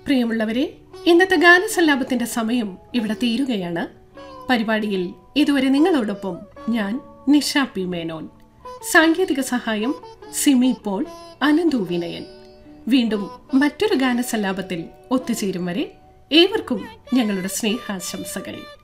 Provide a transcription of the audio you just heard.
പ്രിയമുള്ളവരെ, ഇന്നത്തെ ഗാനസല്ലാപത്തിന്റെ സമയം ഇവിടെ തീരുകയാണ്. പരിപാടിയിൽ ഇതുവരെ നിങ്ങളോടൊപ്പം ഞാൻ നിഷ പി മേനോൻ. സാങ്കേതിക സഹായം സിമി പോൾ, അനന്തു വിനയൻ. വീണ്ടും മറ്റൊരു ഗാനസല്ലാപത്തിൽ ഒത്തുചേരും വരെ ഏവർക്കും ഞങ്ങളുടെ സ്നേഹാശംസകൾ.